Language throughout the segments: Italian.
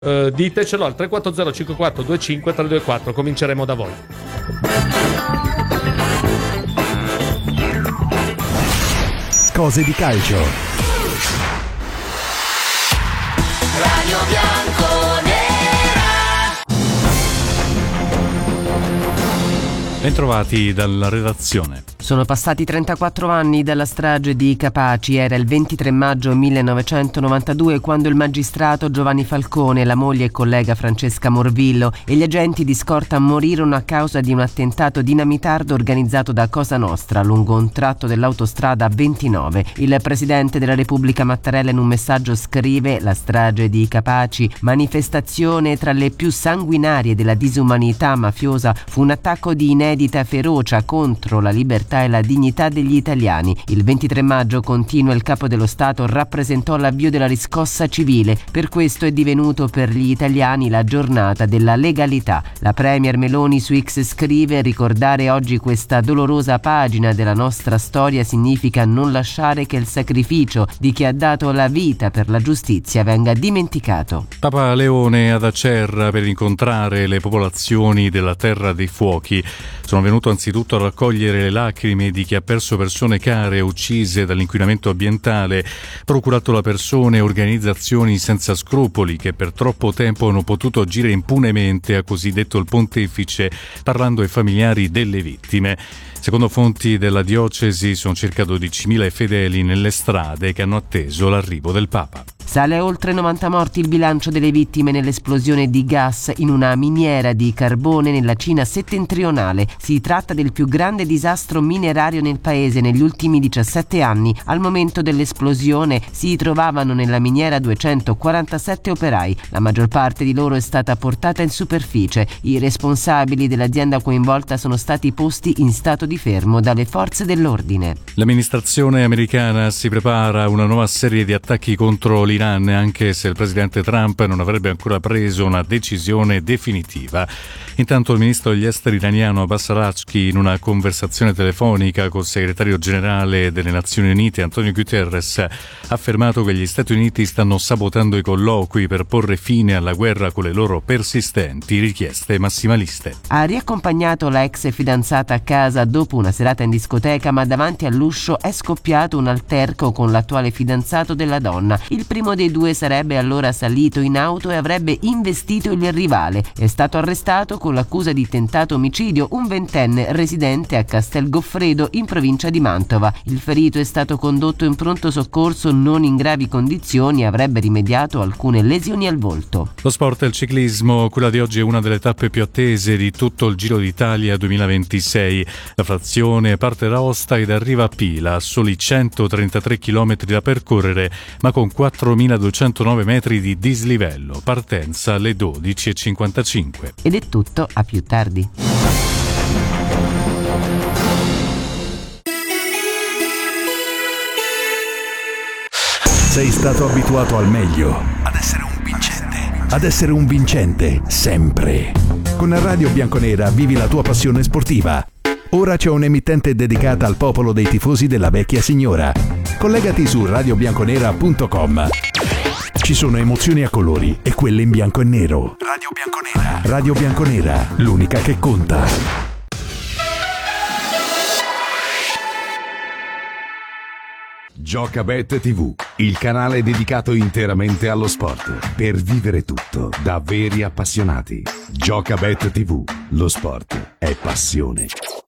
Ditecelo al 340 54 25 324. Cominceremo da voi. Cose di calcio. Radio Bianconera. Bentrovati dalla redazione. Sono passati 34 anni dalla strage di Capaci. Era il 23 maggio 1992 quando il magistrato Giovanni Falcone, la moglie e collega Francesca Morvillo e gli agenti di scorta morirono a causa di un attentato dinamitardo organizzato da Cosa Nostra lungo un tratto dell'autostrada 29. Il presidente della Repubblica Mattarella in un messaggio scrive: la strage di Capaci, manifestazione tra le più sanguinarie della disumanità mafiosa, fu un attacco di inedita ferocia contro la libertà e la dignità degli italiani. Il 23 maggio, continua il capo dello Stato, rappresentò l'avvio della riscossa civile. Per questo è divenuto per gli italiani la giornata della legalità. La premier Meloni su X scrive: ricordare oggi questa dolorosa pagina della nostra storia significa non lasciare che il sacrificio di chi ha dato la vita per la giustizia venga dimenticato. Papa Leone ad Acerra per incontrare le popolazioni della Terra dei Fuochi. Sono venuto anzitutto a raccogliere le lacrime di chi ha perso persone care uccise dall'inquinamento ambientale, procurato da persone e organizzazioni senza scrupoli che per troppo tempo hanno potuto agire impunemente, ha così detto il pontefice parlando ai familiari delle vittime. Secondo fonti della diocesi sono circa 12.000 fedeli nelle strade che hanno atteso l'arrivo del Papa. Sale a oltre 90 morti il bilancio delle vittime nell'esplosione di gas in una miniera di carbone nella Cina settentrionale. Si tratta del più grande disastro minerario nel paese negli ultimi 17 anni. Al momento dell'esplosione si trovavano nella miniera 247 operai. La maggior parte di loro è stata portata in superficie. I responsabili dell'azienda coinvolta sono stati posti in stato di fermo dalle forze dell'ordine. L'amministrazione americana si prepara a una nuova serie di attacchi contro l'Iran, anche se il presidente Trump non avrebbe ancora preso una decisione definitiva. Intanto il ministro degli esteri iraniano Abbas Araghchi, in una conversazione telefonica col segretario generale delle Nazioni Unite Antonio Guterres, ha affermato che gli Stati Uniti stanno sabotando i colloqui per porre fine alla guerra con le loro persistenti richieste massimaliste. Ha riaccompagnato la ex fidanzata a casa dopo una serata in discoteca, ma davanti all'uscio è scoppiato un alterco con l'attuale fidanzato della donna. Il primo dei due sarebbe allora salito in auto e avrebbe investito il rivale. È stato arrestato con l'accusa di tentato omicidio un ventenne residente a Castel Goffredo in provincia di Mantova. Il ferito è stato condotto in pronto soccorso non in gravi condizioni e avrebbe rimediato alcune lesioni al volto. Lo sport e il ciclismo, quella di oggi è una delle tappe più attese di tutto il Giro d'Italia 2026. La frazione parte da Aosta ed arriva a Pila, soli 133 km da percorrere, ma con 4.209 metri di dislivello. Partenza alle 12.55. Ed è tutto, a più tardi. Sei stato abituato al meglio, ad essere un vincente, sempre. Con Radio Bianconera vivi la tua passione sportiva. Ora c'è un'emittente dedicata al popolo dei tifosi della vecchia signora. Collegati su radiobianconera.com. Ci sono emozioni a colori e quelle in bianco e nero. Radio Bianconera. Radio Bianconera, l'unica che conta. Giocabet TV, il canale dedicato interamente allo sport, per vivere tutto da veri appassionati. Giocabet TV, lo sport è passione.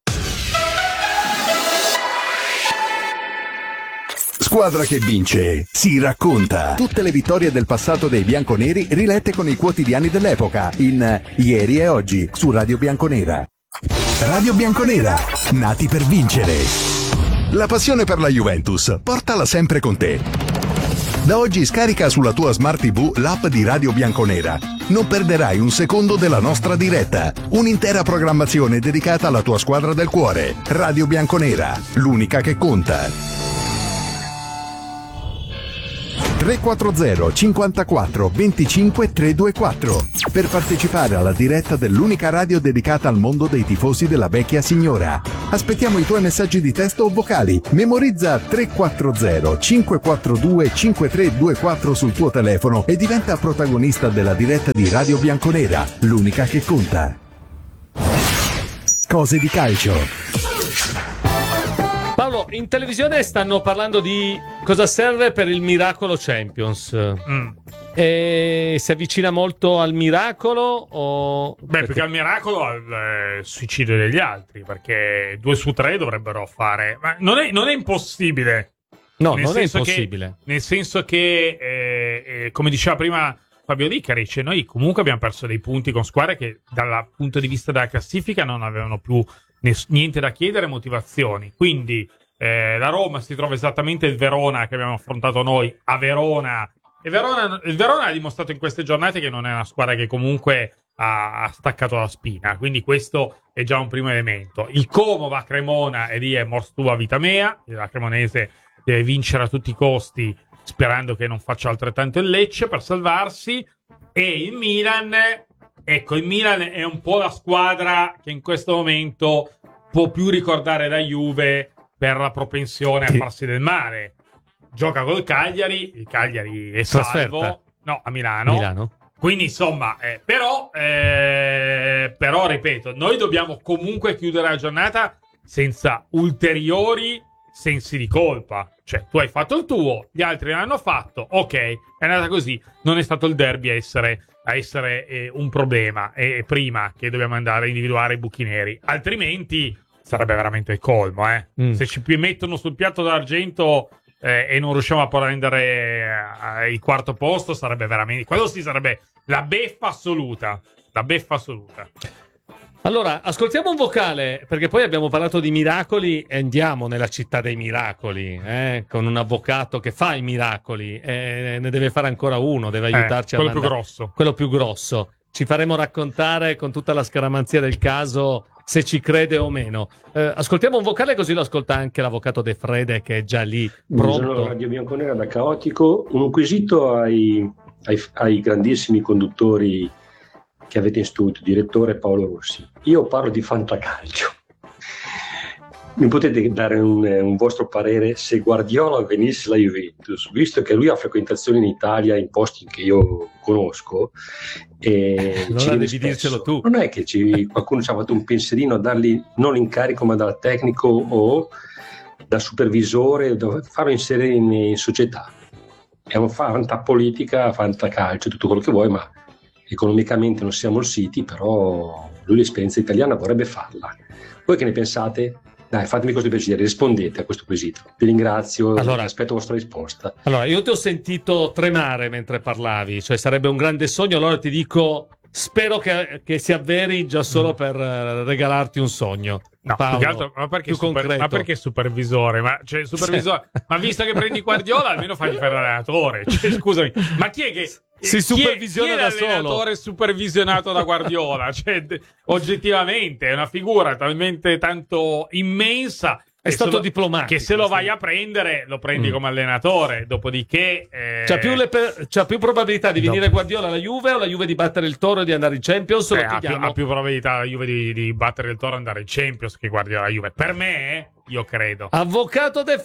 Squadra che vince si racconta. Tutte le vittorie del passato dei bianconeri rilette con i quotidiani dell'epoca in Ieri e Oggi su Radio Bianconera. Radio Bianconera, nati per vincere. La passione per la Juventus, portala sempre con te. Da oggi scarica sulla tua Smart TV l'app di Radio Bianconera. Non perderai un secondo della nostra diretta. Un'intera programmazione dedicata alla tua squadra del cuore. Radio Bianconera, l'unica che conta. 340 54 25 324 per partecipare alla diretta dell'unica radio dedicata al mondo dei tifosi della vecchia signora. Aspettiamo i tuoi messaggi di testo o vocali. Memorizza 340 542 5324 sul tuo telefono e diventa protagonista della diretta di Radio Bianconera, l'unica che conta. Cose di calcio. Paolo, in televisione stanno parlando di cosa serve per il Miracolo Champions. E si avvicina molto al miracolo o... Beh, più che al miracolo, al suicidio degli altri, perché 2 su 3 dovrebbero fare... Ma non è impossibile. No, non è impossibile. Nel senso che, come diceva prima Fabio Licaric, noi comunque abbiamo perso dei punti con squadre che dal punto di vista della classifica non avevano più niente da chiedere, motivazioni. Quindi la Roma si trova esattamente il Verona che abbiamo affrontato noi a Verona. E il Verona ha dimostrato in queste giornate che non è una squadra che comunque ha staccato la spina, quindi questo è già un primo elemento. Il Como va a Cremona e lì è mors tua vita mea, la cremonese deve vincere a tutti i costi sperando che non faccia altrettanto il Lecce per salvarsi. E il Milan, ecco, il Milan è un po' la squadra che in questo momento può più ricordare la Juve per la propensione a farsi del male. Gioca col Cagliari, il Cagliari è salvo, no, a Milano. Quindi insomma, però ripeto, noi dobbiamo comunque chiudere la giornata senza ulteriori sensi di colpa. Cioè, tu hai fatto il tuo, gli altri l'hanno fatto, ok, è andata così. Non è stato il derby a essere un problema, prima che dobbiamo andare a individuare i buchi neri, altrimenti sarebbe veramente il colmo, Se ci mettono sul piatto d'argento e non riusciamo a prendere il quarto posto, sarebbe veramente, quello sì sarebbe la beffa assoluta. Allora, ascoltiamo un vocale, perché poi abbiamo parlato di miracoli e andiamo nella città dei miracoli, con un avvocato che fa i miracoli, e ne deve fare ancora uno, deve aiutarci quello più grosso. Quello più grosso. Ci faremo raccontare con tutta la scaramanzia del caso se ci crede o meno. Ascoltiamo un vocale, così lo ascolta anche l'avvocato De Frede, che è già lì pronto. Buongiorno Radio Bianconera da Caotico. Un quesito ai grandissimi conduttori che avete in studio, direttore Paolo Rossi. Io parlo di fantacalcio. Mi potete dare un vostro parere se Guardiola venisse alla Juventus, visto che lui ha frequentazioni in Italia in posti che io conosco, e allora devi dircelo tu. Non è che qualcuno ci ha fatto un pensierino a dargli non l'incarico ma dal tecnico o da supervisore, farlo inserire in società. È un fantapolitica, fantacalcio, tutto quello che vuoi, ma economicamente non siamo il City, però lui l'esperienza italiana vorrebbe farla. Voi che ne pensate? Dai, fatemi questo piacere, rispondete a questo quesito. Vi ringrazio, aspetto la vostra risposta. Allora, io ti ho sentito tremare mentre parlavi, cioè sarebbe un grande sogno, allora ti dico, spero che si avveri già solo per regalarti un sogno. No, Paolo, più che altro, ma perché supervisore? Ma visto che prendi Guardiola, almeno fagli fare l'allenatore. Cioè, scusami, ma chi è che si supervisiona da solo? Chi è l'allenatore supervisionato da Guardiola? Cioè, oggettivamente è una figura talmente tanto immensa. È stato diplomatico. Che se lo vai a prendere, lo prendi come allenatore. Dopodiché c'ha più probabilità di venire Guardiola alla Juve o la Juve di battere il Toro e di andare in Champions? Ha più probabilità la Juve di battere il Toro e andare in Champions che Guardiola la Juve. Per me, io credo. Avvocato De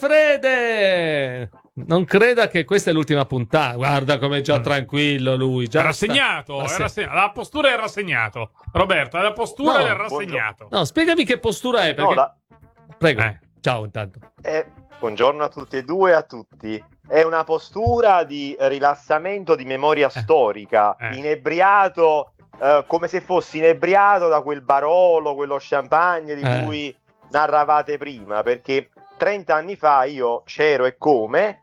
Frede! Non creda che questa è l'ultima puntata. Guarda com'è già tranquillo lui. Già era rassegnato. La postura è rassegnato. Roberto, la postura è rassegnato. No, spiegami che postura è. Perché... Prego. Ciao intanto. Buongiorno a tutti e due, a tutti. È una postura di rilassamento, di memoria storica, inebriato, come se fossi inebriato da quel Barolo, quello champagne di cui narravate prima, perché 30 anni fa io c'ero e come,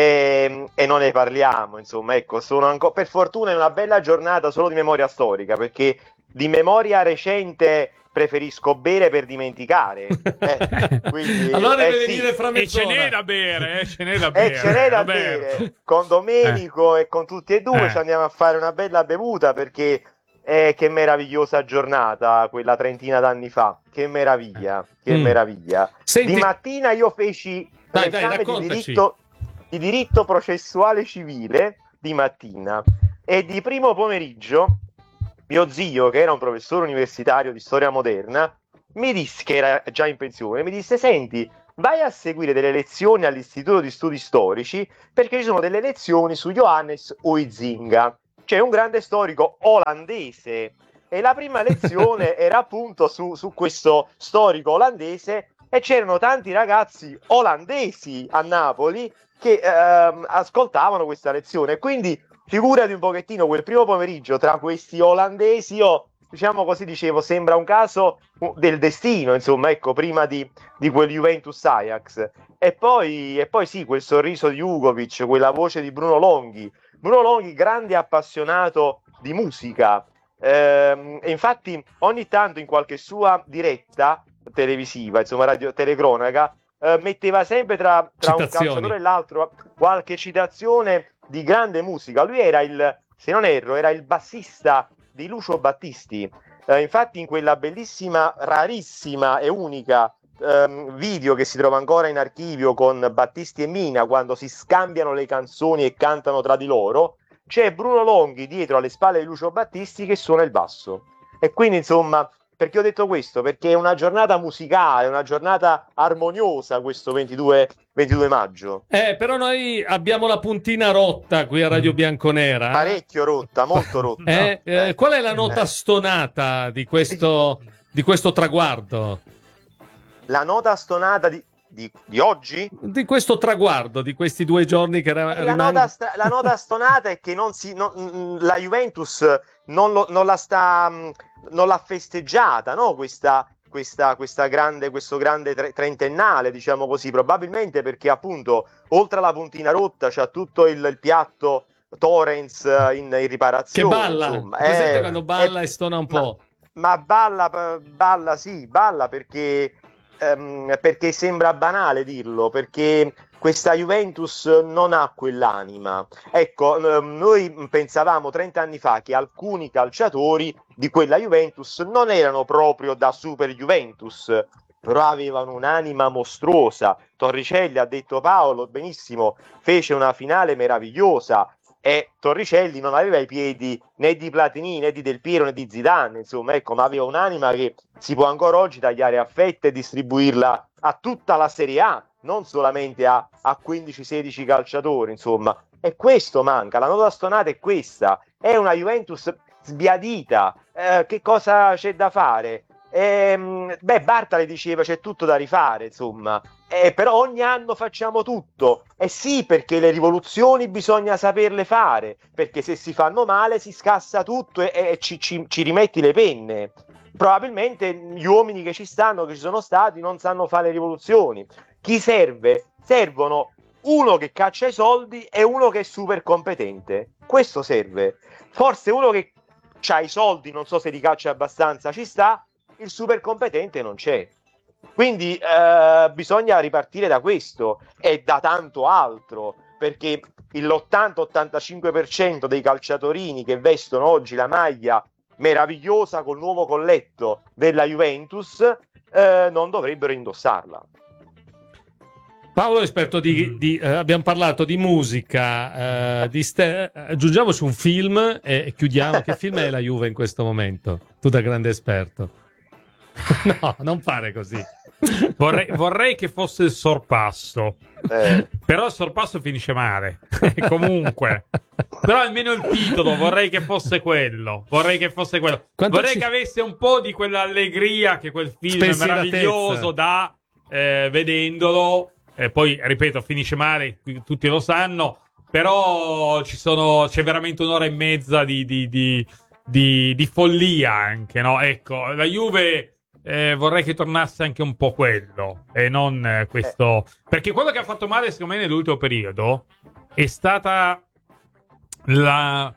e non ne parliamo, insomma, ecco, sono ancora, per fortuna è una bella giornata solo di memoria storica, perché di memoria recente preferisco bere per dimenticare. Quindi, allora deve venire fra E mezz'ora. ce n'è da bere, ce n'è da bere. Con Domenico e con tutti e due ci andiamo a fare una bella bevuta, perché che meravigliosa giornata quella 30 d'anni fa. Che meraviglia, che meraviglia. Senti... Di mattina io feci l'esame di di diritto processuale civile di mattina, e di primo pomeriggio mio zio, che era un professore universitario di storia moderna, mi disse, che era già in pensione, mi disse: senti, vai a seguire delle lezioni all'Istituto di Studi Storici, perché ci sono delle lezioni su Johannes Huizinga, cioè un grande storico olandese, e la prima lezione era appunto su questo storico olandese, e c'erano tanti ragazzi olandesi a Napoli che ascoltavano questa lezione. Quindi figurati un pochettino quel primo pomeriggio tra questi olandesi. Io, diciamo così, dicevo, sembra un caso del destino, insomma, ecco, prima di quel Juventus-Ajax. E poi sì, quel sorriso di Ugovic, quella voce di Bruno Longhi, grande appassionato di musica. E infatti ogni tanto in qualche sua diretta televisiva, insomma, radio telecronaca, metteva sempre tra un calciatore e l'altro qualche citazione di grande musica. Lui era se non erro, era il bassista di Lucio Battisti. Infatti in quella bellissima, rarissima e unica video che si trova ancora in archivio con Battisti e Mina, quando si scambiano le canzoni e cantano tra di loro, c'è Bruno Longhi dietro alle spalle di Lucio Battisti che suona il basso. E quindi, insomma, perché ho detto questo? Perché è una giornata musicale, una giornata armoniosa questo 22 maggio. Però noi abbiamo la puntina rotta qui a Radio Bianconera. Parecchio rotta, molto rotta. Qual è la nota stonata di questo traguardo? La nota stonata di oggi? Di questo traguardo, di questi 2 giorni che la nota stonata è che la Juventus non l'ha festeggiata, no? Questo grande trentennale, diciamo così, probabilmente perché appunto oltre alla puntina rotta c'ha tutto il piatto Torrens in riparazione. Che balla, insomma. Presente quando balla e stona un po'. Ma balla perché sembra banale dirlo, perché questa Juventus non ha quell'anima. Ecco, noi pensavamo 30 anni fa che alcuni calciatori di quella Juventus non erano proprio da super Juventus, però avevano un'anima mostruosa. Torricelli, ha detto Paolo benissimo, fece una finale meravigliosa, e Torricelli non aveva i piedi né di Platini, né di Del Piero, né di Zidane, insomma, ecco, ma aveva un'anima che si può ancora oggi tagliare a fette e distribuirla a tutta la Serie A, non solamente a 15-16 calciatori, insomma. E questo manca, la nota stonata è questa, è una Juventus sbiadita. Che cosa c'è da fare? Bartali diceva c'è tutto da rifare, insomma, però ogni anno facciamo tutto. Sì, perché le rivoluzioni bisogna saperle fare, perché se si fanno male si scassa tutto e ci rimetti le penne. Probabilmente gli uomini che ci sono stati non sanno fare le rivoluzioni. Chi serve? Servono uno che caccia i soldi e uno che è super competente. Questo serve. Forse uno che c'ha i soldi, non so se li caccia abbastanza, ci sta, il super competente non c'è. Quindi bisogna ripartire da questo e da tanto altro, perché l'80-85% dei calciatorini che vestono oggi la maglia meravigliosa col nuovo colletto della Juventus non dovrebbero indossarla. Paolo è esperto abbiamo parlato di musica, aggiungiamoci un film e chiudiamo. Che film è la Juve in questo momento? Tu da grande esperto. No, non fare così. Vorrei che fosse il sorpasso, però il sorpasso finisce male. Comunque, però almeno il titolo vorrei che fosse quello. Vorrei che avesse un po' di quell'allegria che quel film meraviglioso dà vedendolo. Poi ripeto, finisce male, tutti lo sanno. Però c'è veramente un'ora e mezza di follia anche, no? Ecco, la Juve. Vorrei che tornasse anche un po' quello e non questo, perché quello che ha fatto male secondo me nell'ultimo periodo è stata la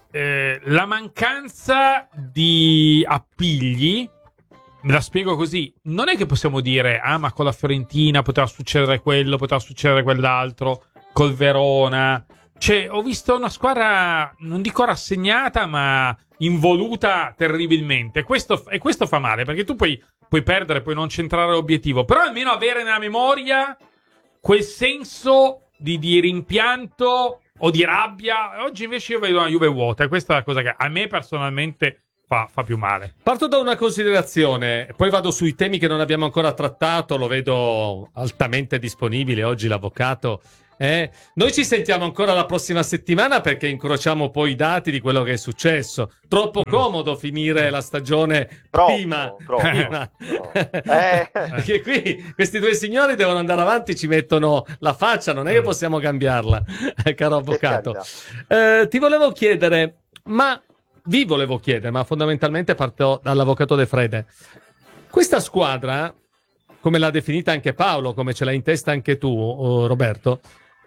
mancanza di appigli. Me la spiego così: non è che possiamo dire ma con la Fiorentina poteva succedere quello, poteva succedere quell'altro, col Verona. Cioè, ho visto una squadra, non dico rassegnata, ma involuta terribilmente. E questo fa male, perché tu puoi perdere, puoi non centrare l'obiettivo, però almeno avere nella memoria quel senso di rimpianto o di rabbia. Oggi invece io vedo una Juve vuota, e questa è la cosa che a me personalmente fa più male. Parto da una considerazione, poi vado sui temi che non abbiamo ancora trattato. Lo vedo altamente disponibile oggi l'avvocato. Noi ci sentiamo ancora la prossima settimana, perché incrociamo poi i dati di quello che è successo. Troppo comodo finire la stagione prima. Perché qui questi due signori devono andare avanti, ci mettono la faccia, non è che possiamo cambiarla, caro avvocato. Ti volevo chiedere, vi volevo chiedere, ma fondamentalmente parto dall'avvocato De Frede. Questa squadra, come l'ha definita anche Paolo, come ce l'hai in testa anche tu, Roberto,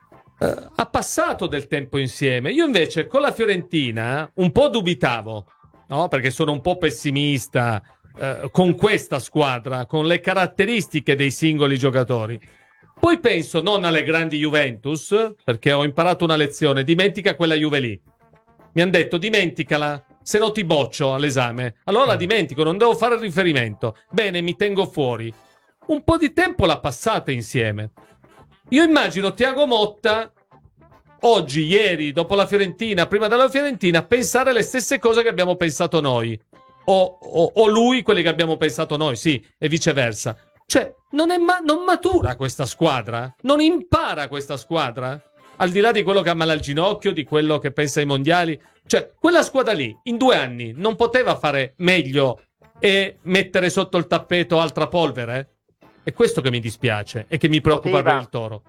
ha passato del tempo insieme. Io invece con la Fiorentina un po' dubitavo, no? Perché sono un po' pessimista con questa squadra, con le caratteristiche dei singoli giocatori. Poi penso non alle grandi Juventus, perché ho imparato una lezione: dimentica quella Juve lì. Mi hanno detto dimenticala, se no ti boccio all'esame. Allora la dimentico, non devo fare riferimento. Bene, mi tengo fuori. Un po' di tempo l'ha passata insieme. Io immagino Thiago Motta oggi, ieri, dopo la Fiorentina, prima della Fiorentina, pensare le stesse cose che abbiamo pensato noi. O lui quelli che abbiamo pensato noi, sì, e viceversa. Cioè, non matura questa squadra? Non impara questa squadra? Al di là di quello che ha male al ginocchio, di quello che pensa ai mondiali. Cioè, quella squadra lì, in 2 anni, non poteva fare meglio e mettere sotto il tappeto altra polvere? È questo che mi dispiace e che mi preoccupa per il Toro.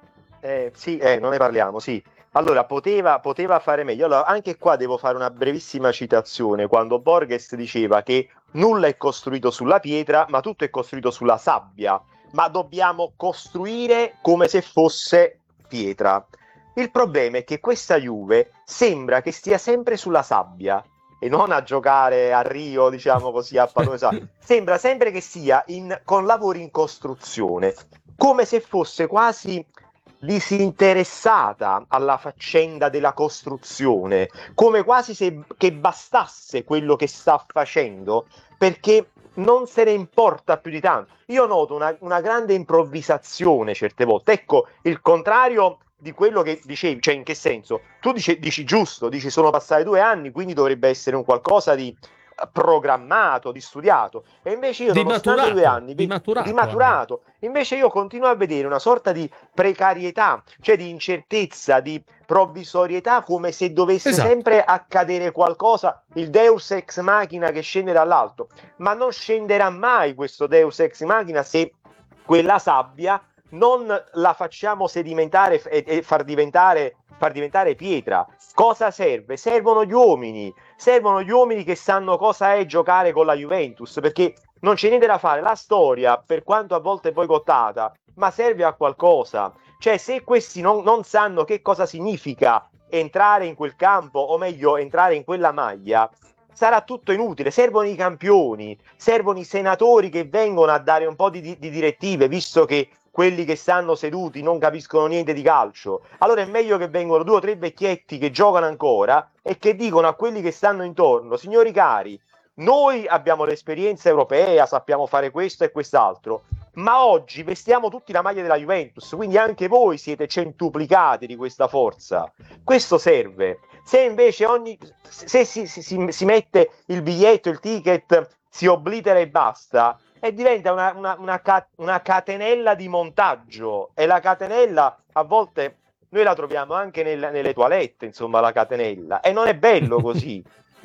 Sì, non ne parliamo, sì. Allora, poteva fare meglio. Allora, anche qua devo fare una brevissima citazione, quando Borges diceva che nulla è costruito sulla pietra, ma tutto è costruito sulla sabbia. Ma dobbiamo costruire come se fosse pietra. Il problema è che questa Juve sembra che stia sempre sulla sabbia e non a giocare a Rio, diciamo così, a pallone sabbia. Sembra sempre che sia con lavori in costruzione, come se fosse quasi disinteressata alla faccenda della costruzione, come quasi che bastasse quello che sta facendo, perché non se ne importa più di tanto. Io noto una grande improvvisazione certe volte. Ecco, il contrario di quello che dicevi, cioè in che senso? Tu dici giusto, dici sono passati 2 anni, quindi dovrebbe essere un qualcosa di programmato, di studiato, e invece io nonostante 2 anni di maturato, invece io continuo a vedere una sorta di precarietà, cioè di incertezza, di provvisorietà, come se dovesse sempre accadere qualcosa, il Deus ex machina che scende dall'alto, ma non scenderà mai questo Deus ex machina se quella sabbia non la facciamo sedimentare e far diventare pietra. Cosa serve? Servono gli uomini che sanno cosa è giocare con la Juventus, perché non c'è niente da fare. La storia, per quanto a volte boicottata, ma serve a qualcosa. Cioè, se questi non sanno che cosa significa entrare in quel campo, o meglio entrare in quella maglia, sarà tutto inutile. Servono i campioni, servono i senatori che vengono a dare un po' di direttive, visto che quelli che stanno seduti non capiscono niente di calcio. Allora è meglio che vengano 2 o 3 vecchietti che giocano ancora e che dicono a quelli che stanno intorno: signori cari, noi abbiamo l'esperienza europea, sappiamo fare questo e quest'altro, ma oggi vestiamo tutti la maglia della Juventus, quindi anche voi siete centuplicati di questa forza. Questo serve. Se invece se si mette il biglietto, il ticket, si oblitera e basta, e diventa una catenella di montaggio, e la catenella a volte noi la troviamo anche nelle toilette, insomma, la catenella, e non è bello così.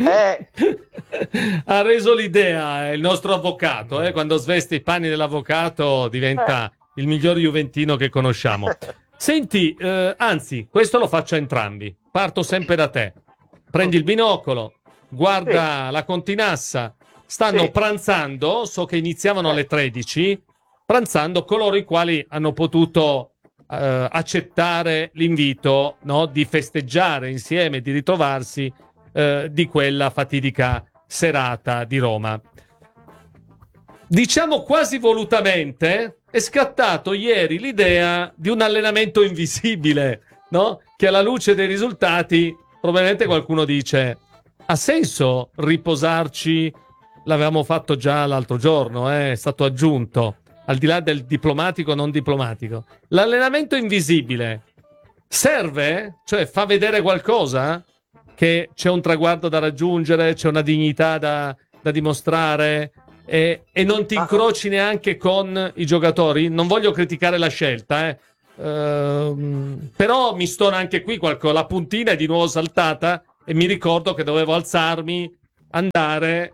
Ha reso l'idea il nostro avvocato, quando sveste i panni dell'avvocato diventa il miglior juventino che conosciamo. Senti, anzi, questo lo faccio a entrambi, parto sempre da te, prendi il binocolo, guarda la Continassa. Stanno pranzando, so che iniziavano alle 13, pranzando coloro i quali hanno potuto accettare l'invito, no, di festeggiare insieme, di ritrovarsi di quella fatidica serata di Roma. Diciamo quasi volutamente è scattato ieri l'idea di un allenamento invisibile, no? Che alla luce dei risultati probabilmente qualcuno dice: ha senso riposarci? L'avevamo fatto già l'altro giorno, è stato aggiunto, al di là del diplomatico o non diplomatico. L'allenamento invisibile serve? Cioè fa vedere qualcosa? Che c'è un traguardo da raggiungere, c'è una dignità da dimostrare e non ti incroci neanche con i giocatori? Non voglio criticare la scelta, però mi stona anche qui la puntina è di nuovo saltata e mi ricordo che dovevo alzarmi, andare,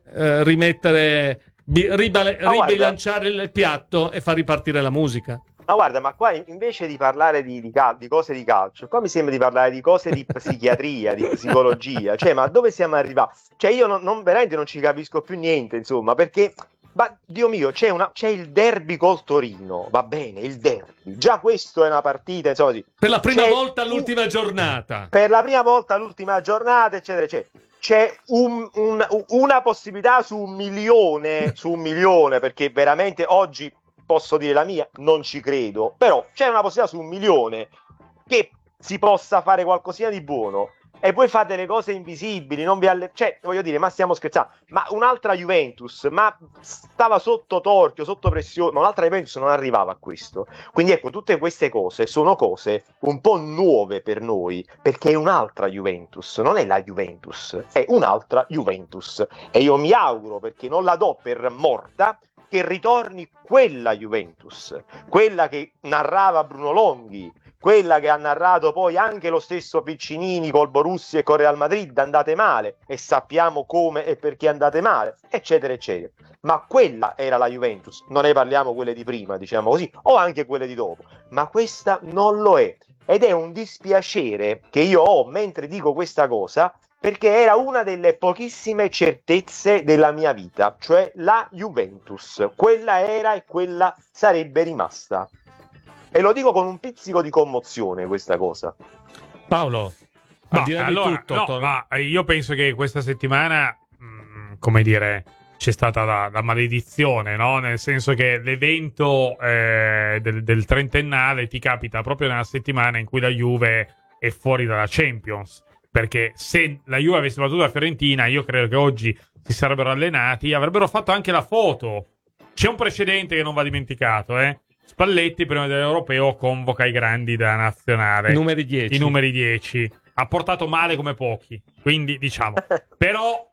ribilanciare il piatto e far ripartire la musica. Ma guarda, ma qua invece di parlare di cose di calcio, qua mi sembra di parlare di cose di psichiatria, di psicologia. Cioè, ma dove siamo arrivati? Cioè, io veramente non ci capisco più niente, insomma, perché, ma Dio mio, c'è il derby col Torino, va bene, il derby. Già questo è una partita, insomma, sì. Per la prima volta all'ultima giornata. Per la prima volta all'ultima giornata, eccetera, eccetera. C'è una possibilità su un milione, perché veramente oggi posso dire la mia, non ci credo, però c'è una possibilità su 1 milione che si possa fare qualcosina di buono e voi fate le cose invisibili, non vi cioè, voglio dire, ma stiamo scherzando, ma un'altra Juventus, ma stava sotto torchio, sotto pressione, ma un'altra Juventus non arrivava a questo. Quindi ecco, tutte queste cose sono cose un po' nuove per noi, perché è un'altra Juventus, non è la Juventus, è un'altra Juventus, e io mi auguro, perché non la do per morta, che ritorni quella Juventus, quella che narrava Bruno Longhi, quella che ha narrato poi anche lo stesso Piccinini col Borussia e col Real Madrid, andate male e sappiamo come e perché andate male, eccetera eccetera. Ma quella era la Juventus, non ne parliamo quelle di prima, diciamo così, o anche quelle di dopo, ma questa non lo è, ed è un dispiacere che io ho mentre dico questa cosa, perché era una delle pochissime certezze della mia vita, cioè la Juventus, quella era e quella sarebbe rimasta. E lo dico con un pizzico di commozione questa cosa. Paolo, al di là di tutto, ma io penso che questa settimana, come dire, c'è stata la maledizione, no? Nel senso che l'evento del trentennale ti capita proprio nella settimana in cui la Juve è fuori dalla Champions. Perché se la Juve avesse battuto la Fiorentina, io credo che oggi si sarebbero allenati, avrebbero fatto anche la foto. C'è un precedente che non va dimenticato, Spalletti prima dell'Europeo convoca i grandi della nazionale. I numeri 10. Ha portato male come pochi. Quindi, diciamo. Però,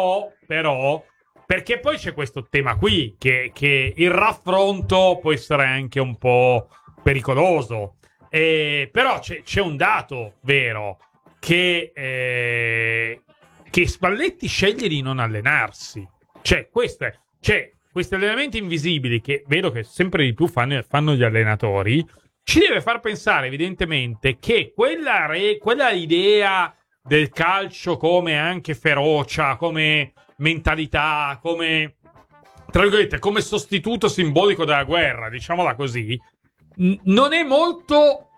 perché poi c'è questo tema qui, che il raffronto può essere anche un po' pericoloso. Però c'è un dato vero. Che Spalletti sceglie di non allenarsi. Questi allenamenti invisibili che vedo che sempre di più fanno gli allenatori, ci deve far pensare evidentemente che quella idea del calcio come anche ferocia, come mentalità, come, tra virgolette, come sostituto simbolico della guerra, diciamola così, non è molto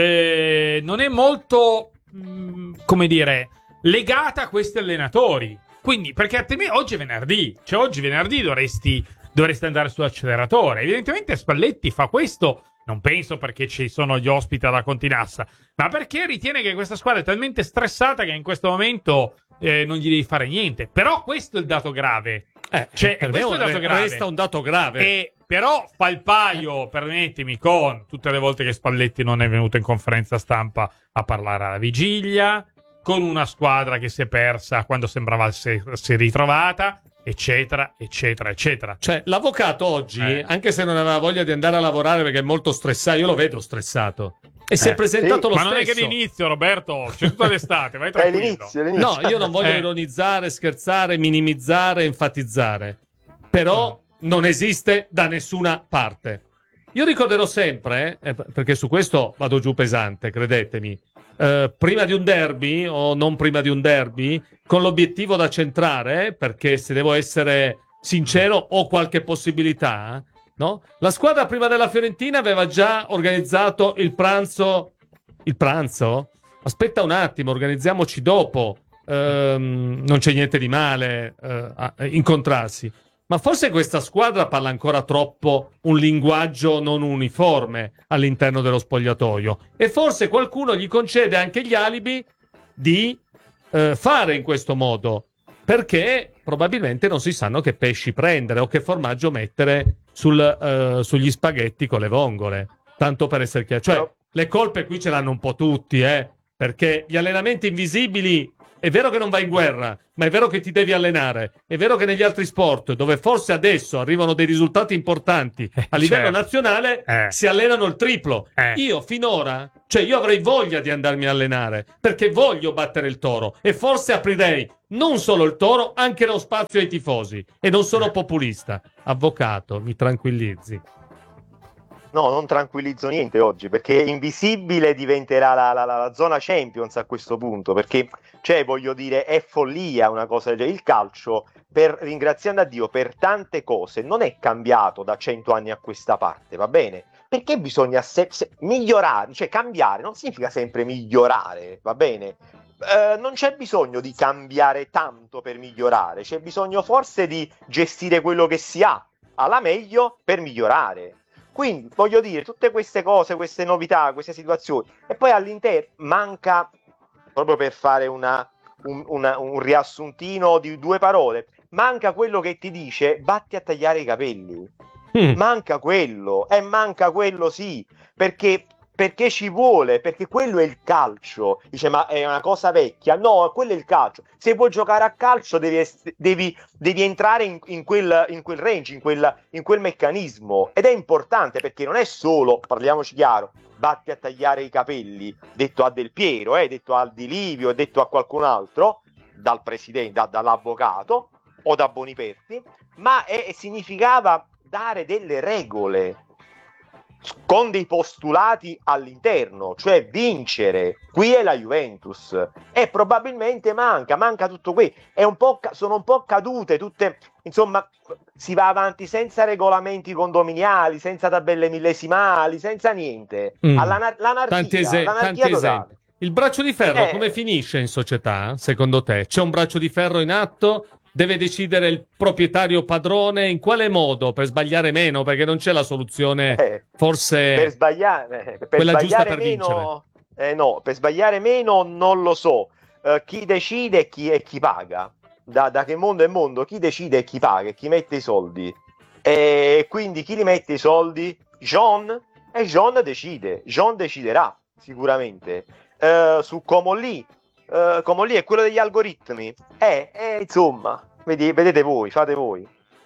come dire, legata a questi allenatori. Quindi, perché oggi è venerdì, cioè oggi venerdì dovresti andare sull'acceleratore. Evidentemente Spalletti fa questo, non penso perché ci sono gli ospiti alla Continassa, ma perché ritiene che questa squadra è talmente stressata che in questo momento non gli devi fare niente. Però questo è il dato grave. Per me resta un dato grave. Però fa il paio, permettimi, con tutte le volte che Spalletti non è venuto in conferenza stampa a parlare alla vigilia, con una squadra che si è persa quando sembrava essere ritrovata, eccetera, eccetera, eccetera. Cioè, l'avvocato oggi, anche se non aveva voglia di andare a lavorare perché è molto stressato, io lo vedo stressato. E si è presentato lo stesso. Ma non è che l'inizio, Roberto, c'è tutta l'estate, vai tranquillo. L'inizio. No, io non voglio ironizzare, scherzare, minimizzare, enfatizzare. Però non esiste da nessuna parte. Io ricorderò sempre, perché su questo vado giù pesante, credetemi, prima di un derby o non prima di un derby, con l'obiettivo da centrare, perché se devo essere sincero ho qualche possibilità, no? La squadra prima della Fiorentina aveva già organizzato il pranzo? Aspetta un attimo, organizziamoci dopo, non c'è niente di male a incontrarsi. Ma forse questa squadra parla ancora troppo un linguaggio non uniforme all'interno dello spogliatoio e forse qualcuno gli concede anche gli alibi di fare in questo modo, perché probabilmente non si sanno che pesci prendere o che formaggio mettere sugli spaghetti con le vongole, tanto per essere chiaro. Cioè, le colpe qui ce l'hanno un po' tutti, perché gli allenamenti invisibili è vero che non vai in guerra, ma è vero che ti devi allenare. È vero che negli altri sport, dove forse adesso arrivano dei risultati importanti a livello nazionale, si allenano il triplo. Io finora, io avrei voglia di andarmi a allenare, perché voglio battere il Toro, e forse aprirei non solo il Toro, anche lo spazio ai tifosi. E non sono populista. Avvocato, mi tranquillizzi. No, non tranquillizzo niente oggi, perché invisibile diventerà la zona Champions a questo punto, perché, voglio dire, è follia una cosa del genere. Il calcio, ringraziando a Dio, per tante cose non è cambiato da 100 anni a questa parte, va bene? Perché bisogna migliorare, cambiare non significa sempre migliorare, va bene? Non c'è bisogno di cambiare tanto per migliorare, c'è bisogno forse di gestire quello che si ha alla meglio per migliorare. Quindi voglio dire, tutte queste cose, queste novità, queste situazioni, e poi all'interno manca, proprio per fare un riassuntino di 2 parole, manca quello che ti dice vatti a tagliare i capelli. Manca quello sì, perché ci vuole, perché quello è il calcio. Dice, ma è una cosa vecchia? No, quello è il calcio. Se vuoi giocare a calcio devi entrare in quel range, in quel meccanismo, ed è importante, perché non è solo, parliamoci chiaro, vatti a tagliare i capelli, detto a Del Piero, detto a Di Livio, detto a qualcun altro, dal presidente, dall'avvocato o da Boniperti, ma significava dare delle regole con dei postulati all'interno, cioè vincere. Qui è la Juventus e probabilmente manca tutto qui. Sono un po' cadute tutte, insomma, si va avanti senza regolamenti condominiali, senza tabelle millesimali, senza niente. L'anarchia totale. Il braccio di ferro come finisce in società, secondo te? C'è un braccio di ferro in atto? Deve decidere il proprietario padrone in quale modo, per sbagliare meno, perché non c'è la soluzione forse per sbagliare quella giusta per meno, vincere. No, per sbagliare meno non lo so. Chi decide e chi paga. Da che mondo è mondo, chi decide e chi paga e chi mette i soldi. E quindi chi li mette i soldi? John? E John decide. John deciderà sicuramente. Su Comolli è quello degli algoritmi. Insomma, vedete voi, fate voi.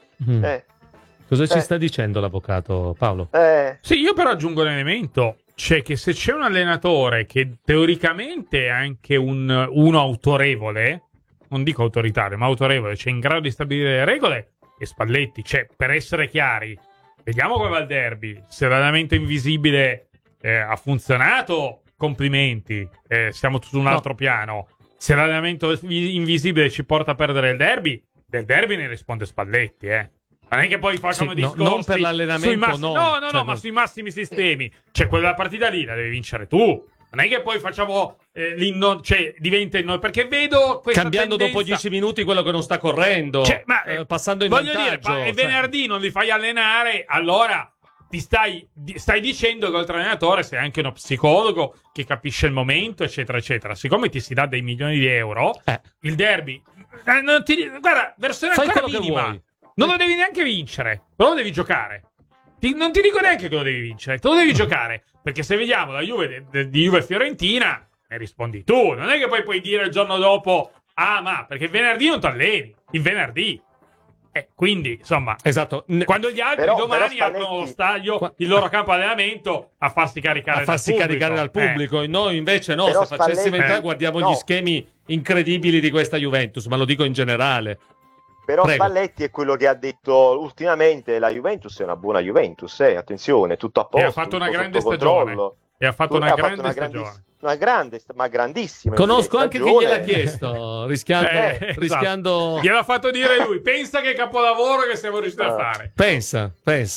Cosa ci sta dicendo l'avvocato, Paolo? Sì, io però aggiungo un elemento, cioè che se c'è un allenatore che teoricamente è anche uno autorevole, non dico autoritario, ma autorevole, cioè in grado di stabilire le regole, è Spalletti. Per essere chiari, vediamo come va il derby. Se l'allenamento invisibile ha funzionato, complimenti, siamo su un altro piano. Se l'allenamento invisibile ci porta a perdere il derby, del derby ne risponde Spalletti, Non è che poi facciamo discorsi non per l'allenamento, ma sui massimi sistemi. Quella partita lì la devi vincere tu. Non è che poi facciamo diventa il noi, perché vedo questa cambiando tendenza... dopo 10 minuti quello che non sta correndo, passando in vantaggio. E venerdì non li fai allenare, allora ti stai dicendo che oltre all'allenatore sei anche uno psicologo che capisce il momento, eccetera, eccetera. Siccome ti si dà dei milioni di euro, il derby, guarda, versione fai ancora quello che minima, vuoi. non lo devi neanche vincere, però lo devi giocare. Non ti dico neanche che lo devi vincere, te lo devi giocare, perché se vediamo la Juve di Juve Fiorentina, ne rispondi tu. Non è che poi puoi dire il giorno dopo, perché il venerdì non ti alleni, il venerdì. Quindi, insomma, esatto. Quando gli altri domani aprono lo stadio, il loro campo allenamento, a farsi caricare dal pubblico. Noi invece no, però se facessimo entrare guardiamo gli schemi incredibili di questa Juventus, ma lo dico in generale. Però Prego. Spalletti è quello che ha detto ultimamente la Juventus è una buona Juventus, attenzione, tutto a posto. E ha fatto una grande stagione. E ha fatto una grande stagione. Una grande, ma grandissima. Conosco anche chi gliel'ha chiesto, rischiando... Gliel'ha fatto dire lui. Pensa che capolavoro che siamo riusciti a fare. Pensa.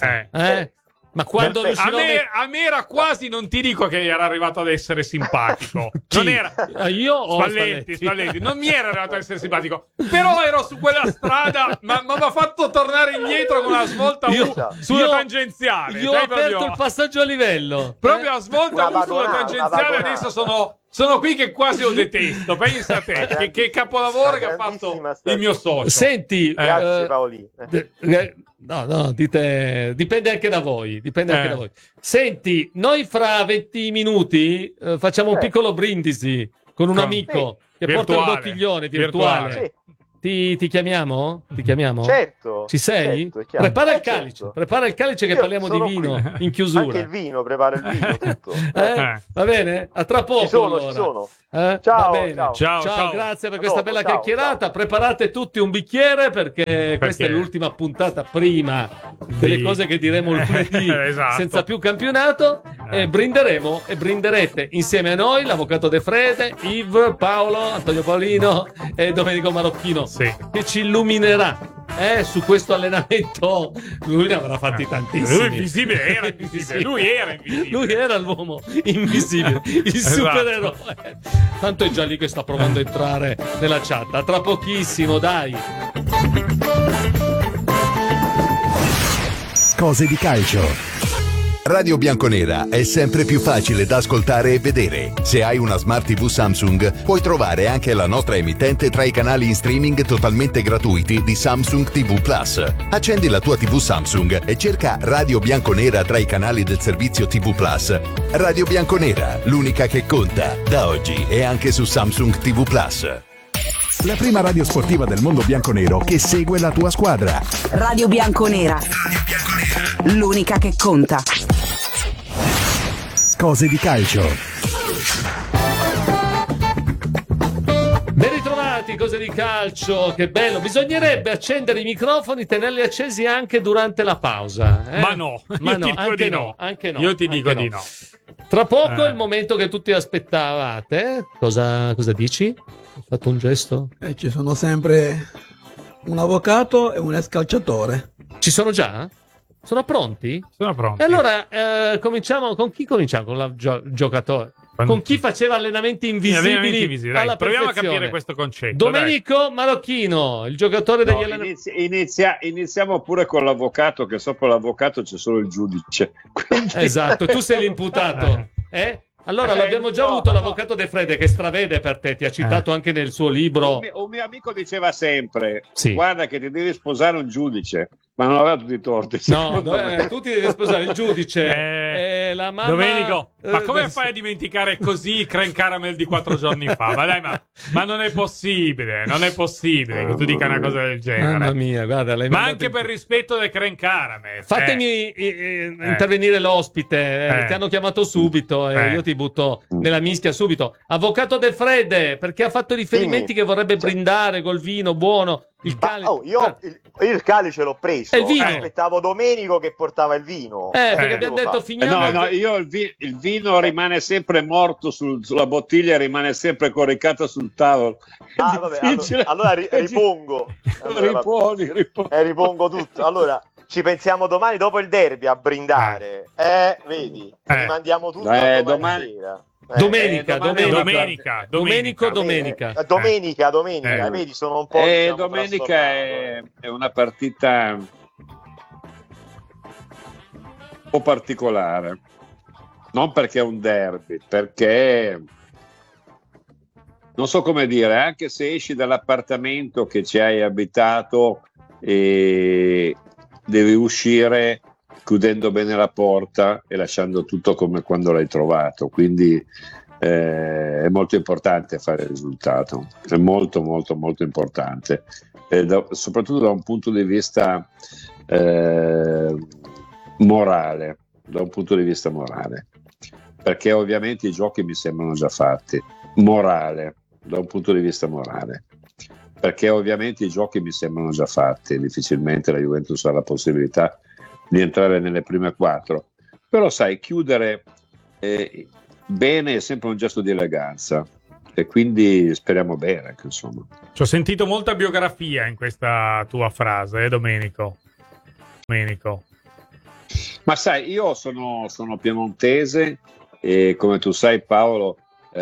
Ma quando a me era quasi, non ti dico che era arrivato ad essere simpatico. Non era io o Spalletti. Non mi era arrivato ad essere simpatico. Però ero su quella strada, ma mi ha fatto tornare indietro con una svolta sulla tangenziale. Io ho aperto il passaggio a livello. Proprio a svolta sulla tangenziale, adesso sono qui che quasi lo detesto. Pensa a te, che capolavoro che ha fatto il mio socio. Senti, Grazie Paolino. no, dipende anche da voi. Senti, noi fra 20 minuti facciamo un piccolo brindisi con un amico che porta un bottiglione virtuale. Ti chiamiamo? Certo. Ci sei? Certo, prepara il calice che parliamo di vino in chiusura. Anche il vino, prepara il vino, tutto. Va bene? A tra poco. Ci sono. Va bene. Ciao. Grazie per questa bella chiacchierata. Preparate tutti un bicchiere perché questa è l'ultima puntata prima delle cose che diremo lunedì esatto. senza più campionato. E brinderemo e brinderete insieme a noi l'avvocato De Frede, Yves, Paolo, Antonio Paolino e Domenico Marocchino che ci illuminerà su questo allenamento. Lui ne avrà fatti tantissimi. Lui era l'uomo invisibile, il supereroe. Tanto è già lì che sta provando a entrare nella chat. Tra pochissimo, dai. Cose di calcio. Radio Bianconera è sempre più facile da ascoltare e vedere. Se hai una Smart TV Samsung, puoi trovare anche la nostra emittente tra i canali in streaming totalmente gratuiti di Samsung TV Plus. Accendi la tua TV Samsung e cerca Radio Bianconera tra i canali del servizio TV Plus. Radio Bianconera, l'unica che conta, da oggi e anche su Samsung TV Plus. La prima radio sportiva del mondo bianconero che segue la tua squadra. Radio Bianconera. L'unica che conta. Cose di calcio. Ben ritrovati, cose di calcio, che bello. Bisognerebbe accendere i microfoni, tenerli accesi anche durante la pausa. Ma no, anche no. Io ti dico di no. Tra poco è il momento che tutti aspettavate. Cosa dici? Hai fatto un gesto? Ci sono sempre un avvocato e un ex calciatore. Ci sono già? Sono pronti? Sono pronti. E allora cominciamo. Con chi cominciamo? Con il giocatore? Con chi faceva allenamenti invisibili? Dai, proviamo a capire questo concetto. Domenico Marocchino, il giocatore degli allenamenti. Iniziamo pure con l'avvocato, che sopra l'avvocato c'è solo il giudice. Quindi... Esatto, tu sei l'imputato. Allora l'abbiamo già avuto l'avvocato De Frede che stravede per te, ti ha citato anche nel suo libro. Un mio amico diceva sempre: guarda che ti devi sposare un giudice, ma non aveva tutti i torti. No, tu ti devi sposare il giudice. La mamma... Domenico, ma come fai a dimenticare così Crane Caramel di 4 giorni fa? Ma dai, ma non è possibile che tu dica una cosa del genere. Mamma mia, guarda, ma anche per rispetto del Crane Caramel. Fatemi intervenire l'ospite, ti hanno chiamato subito e io ti butto nella mischia subito. Avvocato De Frede, perché ha fatto riferimenti che vorrebbe brindare col vino buono. Il calice. Io il calice l'ho preso. Il vino. Aspettavo Domenico che portava il vino. Perché abbiamo detto finiamo. No, io il vino rimane sempre morto sulla bottiglia, rimane sempre coricata sul tavolo. Allora ripongo. Ripongo tutto. Allora ci pensiamo domani dopo il derby a brindare. Vedi? Rimandiamo tutto domani sera. Domenica. Vedi, sono un po'. Domenica è una partita un po' particolare, non perché è un derby, perché non so come dire, anche se esci dall'appartamento che ci hai abitato e devi uscire chiudendo bene la porta e lasciando tutto come quando l'hai trovato, quindi è molto importante fare il risultato, è molto molto molto importante, soprattutto da un punto di vista morale, perché ovviamente i giochi mi sembrano già fatti, da un punto di vista morale, perché ovviamente i giochi mi sembrano già fatti, difficilmente la Juventus ha la possibilità di entrare nelle prime 4, però sai, chiudere bene è sempre un gesto di eleganza e quindi speriamo bene, insomma. Ci ho sentito molta biografia in questa tua frase, Domenico. Ma sai, io sono piemontese e come tu sai, Paolo,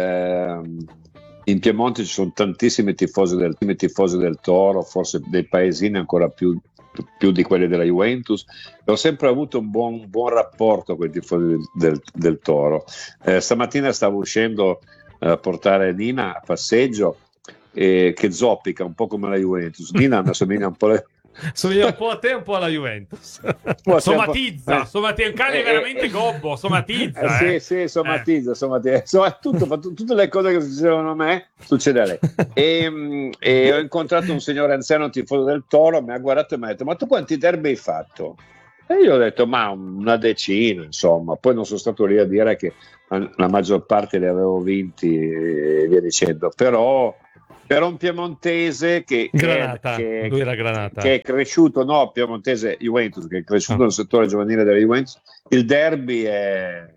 in Piemonte ci sono tantissimi tifosi del Toro, forse dei paesini ancora più di quelli della Juventus, e ho sempre avuto un buon rapporto con i tifosi del Toro. Stamattina stavo uscendo portare Nina a passeggio, che zoppica un po' come la Juventus. Nina mi assomiglia un po' somiglia un po' a te e un po' alla Juventus. Somatizza, è un cane veramente gobbo, somatizza. Sì, somatizza. Tutte le cose che succedevano a me succede a lei. E ho incontrato un signore anziano tifoso del Toro, mi ha guardato e mi ha detto: ma tu quanti derby hai fatto? E io ho detto: ma una decina, insomma. Poi non sono stato lì a dire che la maggior parte li avevo vinti e via dicendo, però per un piemontese che è cresciuto, piemontese Juventus, che è cresciuto nel settore giovanile della Juventus, il derby è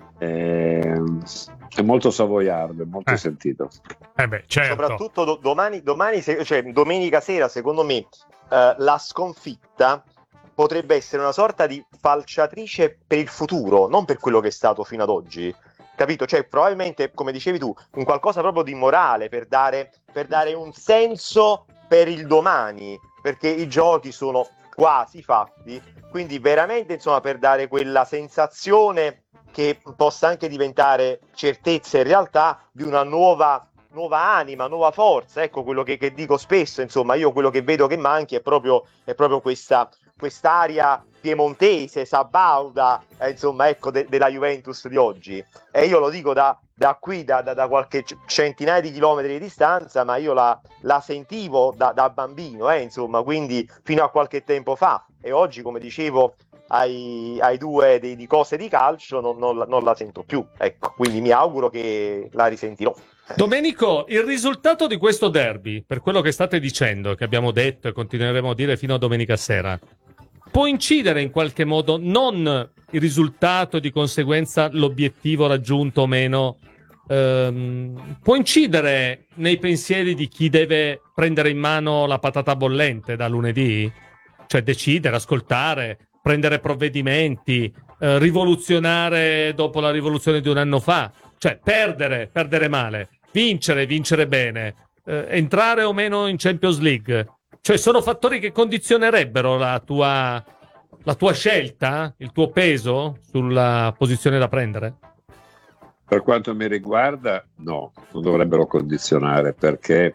molto savoiardo, è molto sentito. Certo. Soprattutto domenica sera, secondo me, la sconfitta potrebbe essere una sorta di falciatrice per il futuro, non per quello che è stato fino ad oggi. Capito? Cioè, probabilmente, come dicevi tu, un qualcosa proprio di morale per dare un senso per il domani, perché i giochi sono quasi fatti, quindi veramente, insomma, per dare quella sensazione che possa anche diventare certezza in realtà di una nuova anima, nuova forza. Ecco quello che dico spesso, insomma, io quello che vedo che manchi è proprio quest'aria piemontese, sabauda, insomma, ecco, della Juventus di oggi. E io lo dico da qui, da qualche centinaia di chilometri di distanza, ma io la sentivo da bambino, insomma, quindi fino a qualche tempo fa. E oggi, come dicevo ai due di cose di calcio, non la sento più. Ecco, quindi mi auguro che la risentirò. Domenico, il risultato di questo derby, per quello che state dicendo, che abbiamo detto e continueremo a dire fino a domenica sera, può incidere in qualche modo, non il risultato e di conseguenza l'obiettivo raggiunto o meno, può incidere nei pensieri di chi deve prendere in mano la patata bollente da lunedì? Cioè decidere, ascoltare, prendere provvedimenti, rivoluzionare dopo la rivoluzione di un anno fa, cioè perdere male, vincere bene, entrare o meno in Champions League. Cioè sono fattori che condizionerebbero la tua scelta, il tuo peso sulla posizione da prendere? Per quanto mi riguarda, no, non dovrebbero condizionare, perché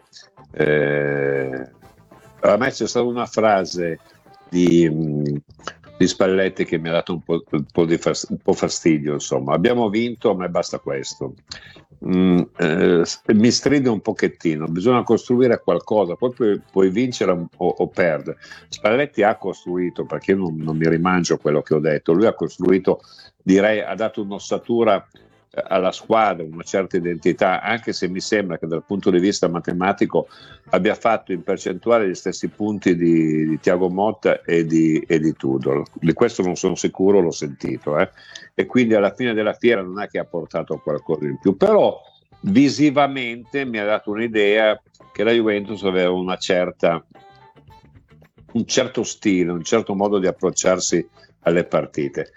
a me c'è stata una frase di Spalletti che mi ha dato un po' fastidio, insomma. Abbiamo vinto, ma basta questo. Mi stride un pochettino, bisogna costruire qualcosa, poi puoi vincere o perdere. Spalletti ha costruito, perché io non mi rimangio quello che ho detto, lui ha costruito, direi, ha dato un'ossatura alla squadra, una certa identità, anche se mi sembra che dal punto di vista matematico abbia fatto in percentuale gli stessi punti di Thiago Motta e di Tudor. Di questo non sono sicuro, l'ho sentito, e quindi alla fine della fiera non è che ha portato qualcosa in più, però visivamente mi ha dato un'idea che la Juventus aveva un certo stile, un certo modo di approcciarsi alle partite.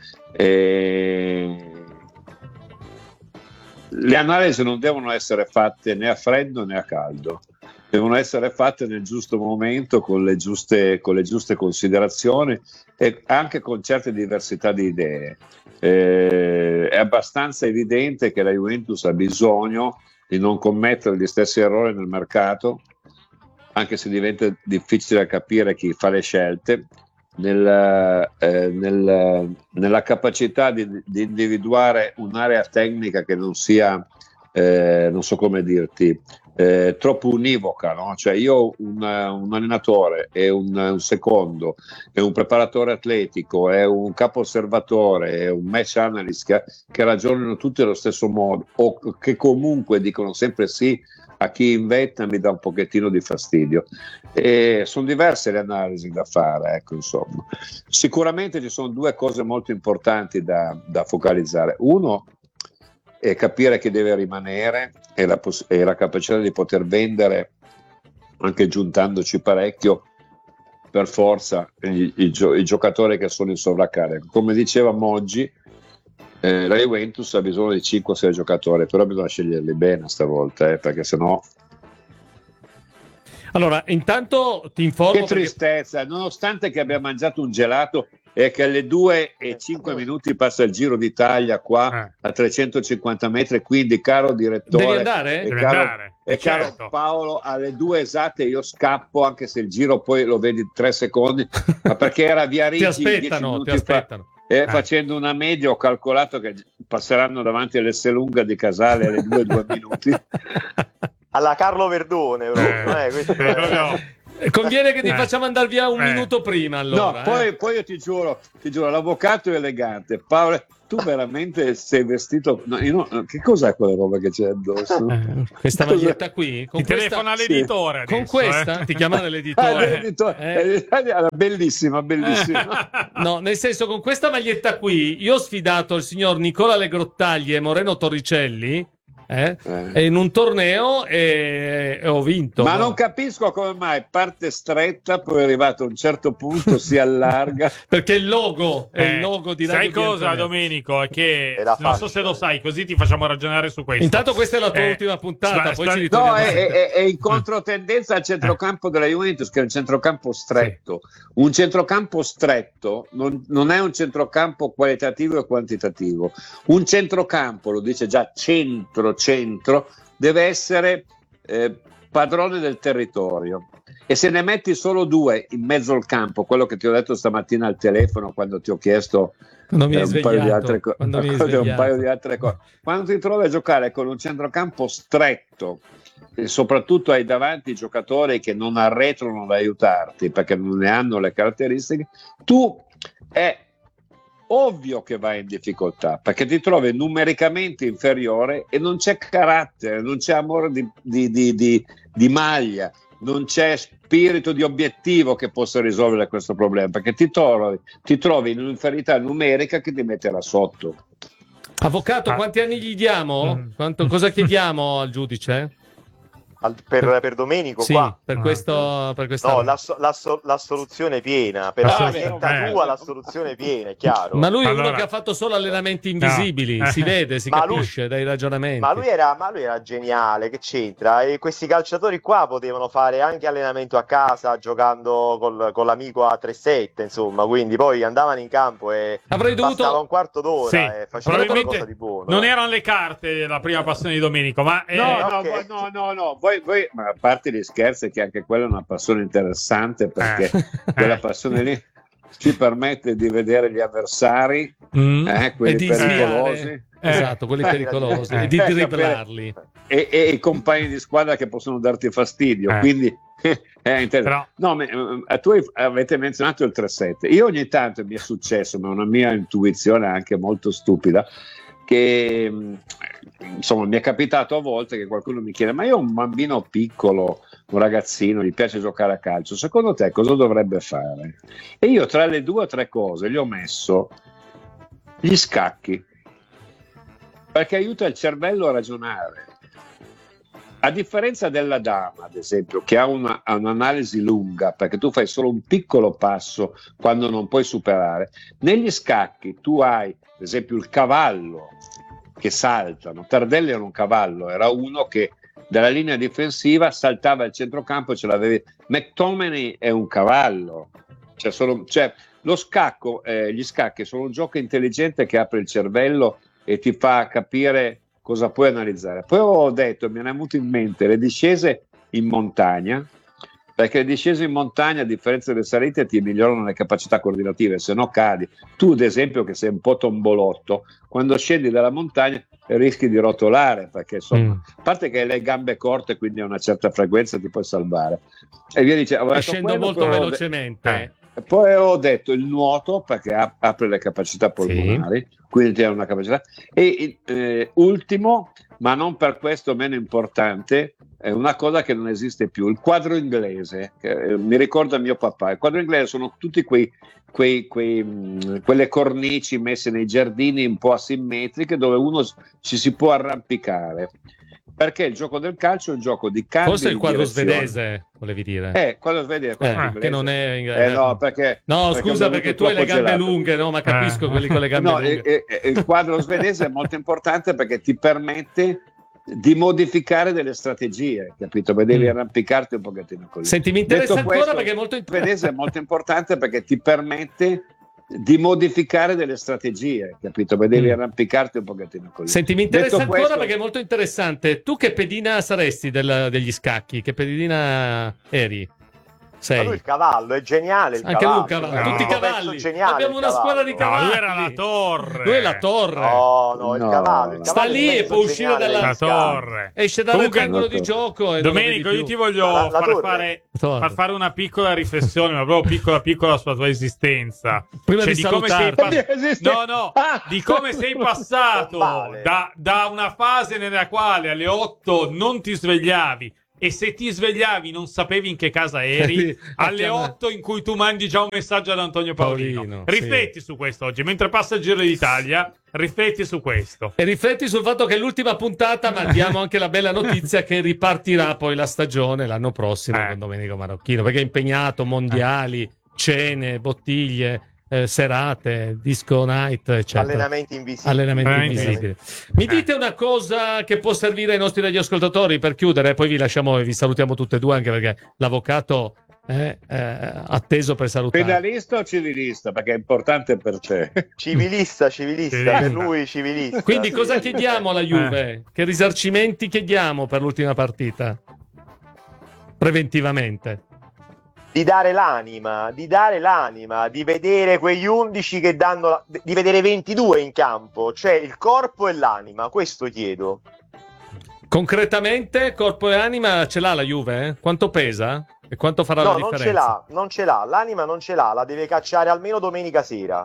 Le analisi non devono essere fatte né a freddo né a caldo, devono essere fatte nel giusto momento, con le giuste considerazioni e anche con certe diversità di idee. È abbastanza evidente che la Juventus ha bisogno di non commettere gli stessi errori nel mercato, anche se diventa difficile capire chi fa le scelte, nella capacità di individuare un'area tecnica che non sia, non so come dirti, troppo univoca, no? Cioè io un allenatore e un secondo e un preparatore atletico e un capo osservatore e un match analyst che ragionano tutti allo stesso modo, o che comunque dicono sempre sì a chi inventa, mi dà un pochettino di fastidio. E sono diverse le analisi da fare, ecco, insomma. Sicuramente ci sono due cose molto importanti da focalizzare. Uno è capire che deve rimanere e la capacità di poter vendere, anche giuntandoci parecchio, per forza i giocatori che sono in sovraccarico. Come diceva Moggi, la Juventus ha bisogno di 5-6 giocatori, però bisogna sceglierli bene stavolta, perché sennò. Allora, intanto ti informo. Che tristezza, nonostante che abbia mangiato un gelato è che alle 2:05 passa il Giro d'Italia qua a 350 metri, quindi caro direttore, devi andare? Caro Paolo, alle 2 esatte io scappo, anche se il Giro poi lo vedi 3 secondi, ma perché era Viareggio, ti aspettano. Facendo una media ho calcolato che passeranno davanti all'Esselunga di Casale alle 2 minuti. Alla Carlo Verdone, Conviene che ti facciamo andare via un minuto prima, allora. No, poi io ti giuro, l'avvocato è elegante. Paolo, tu veramente sei vestito. Che cos'è quella roba che c'è addosso? Questa maglietta qui? Ti telefona l'editore. Con questa? Ti chiamano l'editore? Bellissima. No, nel senso, con questa maglietta qui io ho sfidato il signor Nicola Legrottagli e Moreno Torricelli in un torneo e ho vinto. Ma non capisco come mai parte stretta, poi è arrivato a un certo punto si allarga. Perché il logo è il logo di Radio Sai cosa, Bianconera. Domenico? È che non so se lo sai, così ti facciamo ragionare su questo. Intanto questa è la tua ultima puntata, poi ci ritorniamo. No, è in controtendenza al centrocampo della Juventus, che è un centrocampo stretto. Un centrocampo stretto non è un centrocampo qualitativo e quantitativo. Un centrocampo, lo dice già centro, deve essere padrone del territorio, e se ne metti solo 2 in mezzo al campo, quello che ti ho detto stamattina al telefono quando ti ho chiesto un paio di altre cose, quando ti trovi a giocare con un centrocampo stretto e soprattutto hai davanti giocatori che non arretrano ad aiutarti perché non ne hanno le caratteristiche, tu è ovvio che vai in difficoltà, perché ti trovi numericamente inferiore e non c'è carattere, non c'è amore di maglia, non c'è spirito di obiettivo che possa risolvere questo problema, perché ti trovi in un'inferiorità numerica che ti metterà sotto. Avvocato, quanti anni gli diamo? Cosa chiediamo al giudice? Per Domenico, sì, qua per questo no, l'assoluzione piena per la maglietta tua, l'assoluzione piena, è chiaro. Ma lui è uno che ha fatto solo allenamenti invisibili, si vede, si capisce dai ragionamenti. Ma lui era geniale, che c'entra? E questi calciatori qua potevano fare anche allenamento a casa giocando con l'amico a 3-7, insomma, quindi poi andavano in campo e bastava un quarto d'ora e facevano qualcosa di buono. Non erano le carte la prima passione di Domenico, ma no. Voi, ma a parte gli scherzi, che anche quella è una passione interessante, perché quella passione lì ci permette di vedere gli avversari, quelli pericolosi. Esatto, quelli pericolosi, e di dribblarli. E i compagni di squadra che possono darti fastidio, quindi è interessante. Tu avete menzionato il 3-7. Io ogni tanto mi è successo, ma è una mia intuizione anche molto stupida, che insomma mi è capitato a volte che qualcuno mi chiede: ma io ho un bambino piccolo, un ragazzino, gli piace giocare a calcio, secondo te cosa dovrebbe fare? E io tra le 2 o 3 cose gli ho messo gli scacchi, perché aiuta il cervello a ragionare, a differenza della dama, ad esempio, che ha un'analisi lunga, perché tu fai solo un piccolo passo quando non puoi superare. Negli scacchi tu hai, ad esempio, il cavallo che saltano. Tardelli era un cavallo, era uno che dalla linea difensiva saltava il centrocampo e ce l'avevi. McTominay è un cavallo, lo scacco, gli scacchi sono un gioco intelligente che apre il cervello e ti fa capire cosa puoi analizzare. Poi ho detto, mi è venuto in mente le discese in montagna, perché le discese in montagna, a differenza delle salite, ti migliorano le capacità coordinative, se no cadi. Tu, ad esempio, che sei un po' tombolotto, quando scendi dalla montagna rischi di rotolare, perché insomma, a parte che hai le gambe corte, quindi a una certa frequenza ti puoi salvare. E via dicendo, scendo molto velocemente. Poi ho detto il nuoto, perché apre le capacità polmonari, quindi ti ha una capacità. E ultimo, ma non per questo meno importante, è una cosa che non esiste più, il quadro inglese, che mi ricorda mio papà. Il quadro inglese sono tutti quelle cornici messe nei giardini un po' asimmetriche, dove uno ci si può arrampicare, perché il gioco del calcio è un gioco di cambio. Forse il quadro svedese, volevi dire. Quadro svedese, che non è inglese. Scusa, perché tu hai le gambe lunghe, no? Ma capisco quelli con le gambe lunghe. Il quadro svedese è molto importante perché ti permette di modificare delle strategie, capito? Beh, devi arrampicarti un pochettino così. Senti, mi interessa ancora perché è molto svedese è molto importante perché ti permette di modificare delle strategie, capito? Ma devi arrampicarti un pochettino così. Senti, mi interessa Detto ancora questo, perché è molto interessante. Tu che pedina saresti degli scacchi? Che pedina eri? Ma lui il cavallo è geniale. Anche lui un cavallo, tutti i cavalli. Geniale, abbiamo una squadra di cavalli. lui era la torre. Lui è la torre. No, il cavallo. Sta lì e può uscire dalla torre. Esce dal rettangolo di gioco. E Domenico, io ti voglio far fare una piccola riflessione, ma proprio piccola sulla tua esistenza. Prima cioè, di salutarti. Di come sei passato da una fase nella quale alle 8 non ti svegliavi. E se ti svegliavi non sapevi in che casa eri, alle 8 in cui tu mandi già un messaggio ad Antonio Paolino. Rifletti su questo oggi, mentre passa il Giro d'Italia, rifletti su questo. E rifletti sul fatto che è l'ultima puntata, ma diamo anche la bella notizia che ripartirà poi la stagione l'anno prossimo con Domenico Marocchino, perché è impegnato, mondiali, cene, bottiglie, serate, disco night, eccetera. Allenamenti invisibili. Mi dite una cosa che può servire ai nostri radioascoltatori per chiudere, poi vi lasciamo e vi salutiamo tutte e due, anche perché l'avvocato è atteso per salutare. Penalista o civilista? Perché è importante per te. Civilista, per lui civilista. Quindi cosa chiediamo alla Juve? Che risarcimenti chiediamo per l'ultima partita? Preventivamente. Di dare l'anima, di vedere quegli 11 che danno, di vedere 22 in campo, cioè il corpo e l'anima, questo chiedo. Concretamente, corpo e anima ce l'ha la Juve? Quanto pesa? E quanto farà la differenza? Non ce l'ha, l'anima non ce l'ha, la deve cacciare almeno domenica sera.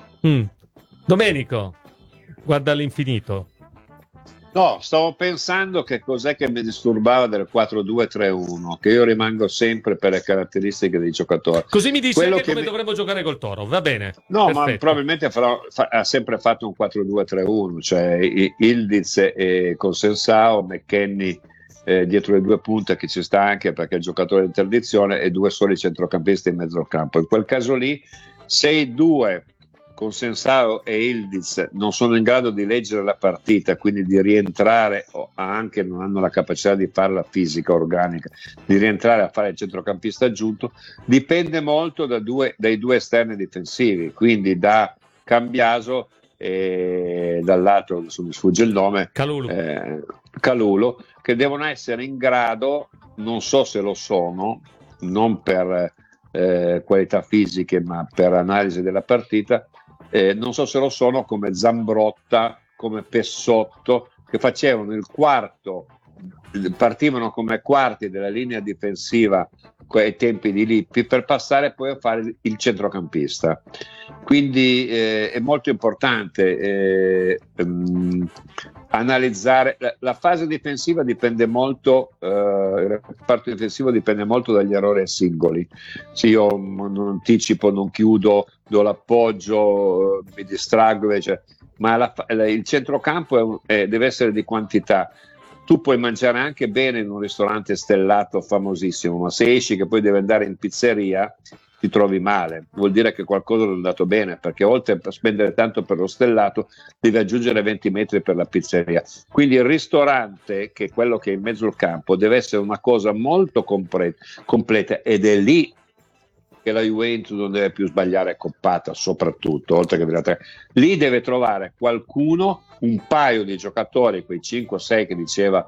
Domenico, guarda all'infinito. No, stavo pensando che cos'è che mi disturbava del 4-2-3-1, che io rimango sempre per le caratteristiche dei giocatori. Così mi dici anche come dovremmo giocare col Toro, va bene. No, perfetto. Ma probabilmente ha sempre fatto un 4-2-3-1, cioè Ildiz e Consensao, McKennie dietro le due punte, che ci sta anche perché è il giocatore di interdizione, e due soli centrocampisti in mezzo al campo. In quel caso lì, se i due Consensao e Ildiz non sono in grado di leggere la partita, quindi di rientrare, o anche non hanno la capacità di farla fisica, organica, di rientrare a fare il centrocampista aggiunto, dipende molto dai due esterni difensivi, quindi da Cambiaso e dall'altro, adesso mi sfugge il nome, Calulu, che devono essere in grado, non so se lo sono, non per qualità fisiche ma per analisi della partita, non so se lo sono, come Zambrotta, come Pessotto, che facevano il quarto, partivano come quarti della linea difensiva ai tempi di Lippi per passare poi a fare il centrocampista. Quindi è molto importante analizzare la fase difensiva, dipende molto, il reparto difensivo dipende molto dagli errori singoli. Se io non anticipo, non chiudo, do l'appoggio, mi distraggo, ma il centrocampo deve essere di quantità. Tu puoi mangiare anche bene in un ristorante stellato famosissimo, ma se esci che poi devi andare in pizzeria ti trovi male, vuol dire che qualcosa non è andato bene, perché oltre a spendere tanto per lo stellato devi aggiungere 20 metri per la pizzeria. Quindi il ristorante, che è quello che è in mezzo al campo, deve essere una cosa molto completa, ed è lì che la Juventus non deve più sbagliare coppata, soprattutto, oltre che lì deve trovare qualcuno, un paio di giocatori, quei 5-6 che diceva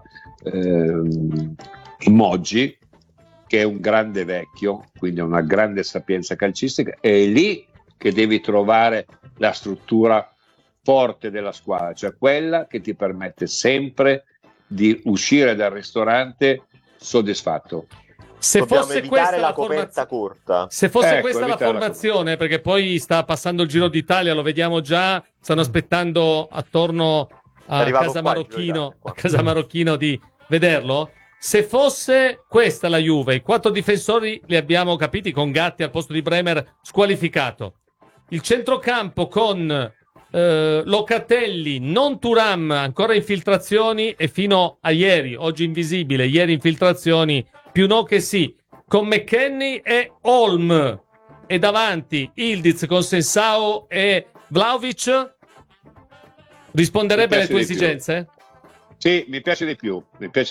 Moggi, che è un grande vecchio, quindi ha una grande sapienza calcistica, è lì che devi trovare la struttura forte della squadra, cioè quella che ti permette sempre di uscire dal ristorante soddisfatto. Se fosse questa la coperta corta, se fosse questa la formazione, perché poi sta passando il Giro d'Italia, lo vediamo già, stanno aspettando attorno a Casa Marocchino di vederlo. Se fosse questa la Juve, i 4 difensori li abbiamo capiti, con Gatti al posto di Bremer squalificato, il centrocampo con Locatelli, non Thuram, ancora infiltrazioni, e fino a ieri, oggi invisibile, ieri infiltrazioni, più no che sì, con McKennie e Holm, e davanti Ildiz con Consensao e Vlahovic. Risponderebbe alle tue esigenze? Sì, mi piace di più,